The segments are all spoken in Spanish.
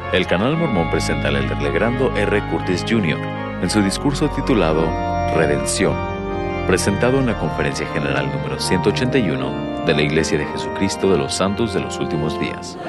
El Canal Mormón presenta al elder Legrando R. Curtis Jr. en su discurso titulado Redención, presentado en la Conferencia General número 181 de la Iglesia de Jesucristo de los Santos de los Últimos Días.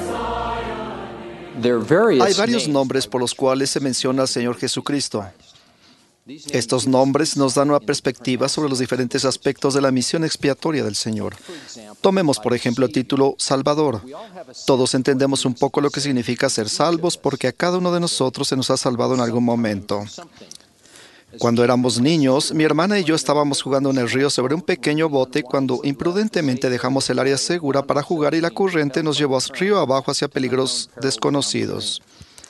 Hay varios nombres por los cuales se menciona al Señor Jesucristo. Estos nombres nos dan una perspectiva sobre los diferentes aspectos de la misión expiatoria del Señor. Tomemos, por ejemplo, el título Salvador. Todos entendemos un poco lo que significa ser salvos porque a cada uno de nosotros se nos ha salvado en algún momento. Cuando éramos niños, mi hermana y yo estábamos jugando en el río sobre un pequeño bote cuando imprudentemente dejamos el área segura para jugar y la corriente nos llevó río abajo hacia peligros desconocidos.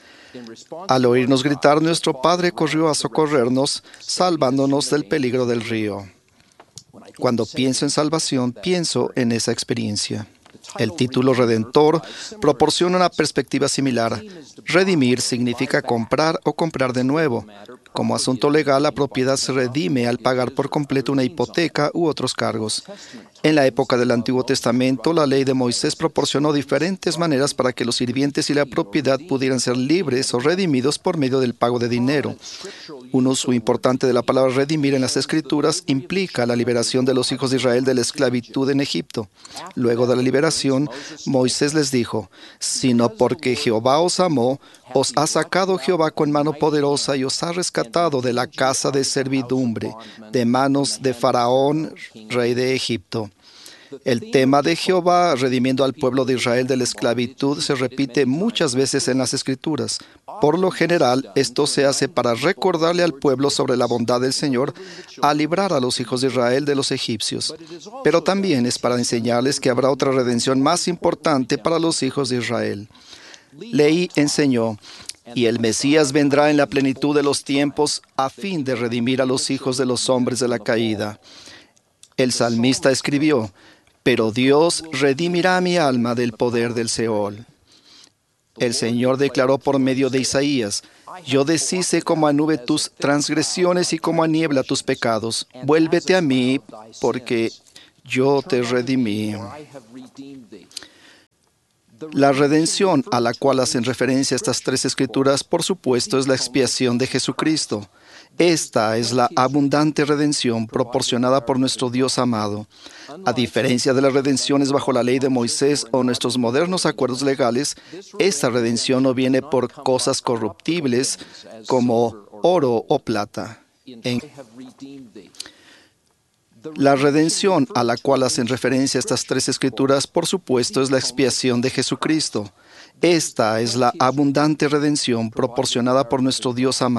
Al oírnos gritar, nuestro padre corrió a socorrernos, salvándonos del peligro del río. Cuando pienso en salvación, pienso en esa experiencia. El título Redentor proporciona una perspectiva similar. Redimir significa comprar o comprar de nuevo. Como asunto legal, la propiedad se redime al pagar por completo una hipoteca u otros cargos. En la época del Antiguo Testamento, la ley de Moisés proporcionó diferentes maneras para que los sirvientes y la propiedad pudieran ser libres o redimidos por medio del pago de dinero. Un uso importante de la palabra redimir en las Escrituras implica la liberación de los hijos de Israel de la esclavitud en Egipto. Luego de la liberación, Moisés les dijo: «Sino porque Jehová os amó, os ha sacado Jehová con mano poderosa y os ha rescatado de la casa de servidumbre, de manos de Faraón, rey de Egipto». El tema de Jehová redimiendo al pueblo de Israel de la esclavitud se repite muchas veces en las Escrituras. Por lo general, esto se hace para recordarle al pueblo sobre la bondad del Señor al librar a los hijos de Israel de los egipcios. Pero también es para enseñarles que habrá otra redención más importante para los hijos de Israel. Leí enseñó: «Y el Mesías vendrá en la plenitud de los tiempos a fin de redimir a los hijos de los hombres de la caída». El salmista escribió: «Pero Dios redimirá mi alma del poder del Seol». El Señor declaró por medio de Isaías: «Yo deshice como a nube tus transgresiones y como a niebla tus pecados. Vuélvete a mí, porque yo te redimí». La redención a la cual hacen referencia estas tres escrituras, por supuesto, es la expiación de Jesucristo. Esta es la abundante redención proporcionada por nuestro Dios amado. A diferencia de las redenciones bajo la ley de Moisés o nuestros modernos acuerdos legales, esta redención no viene por cosas corruptibles como oro o plata. La redención a la cual hacen referencia estas tres escrituras, por supuesto, es la expiación de Jesucristo. Esta es la abundante redención proporcionada por nuestro Dios amado.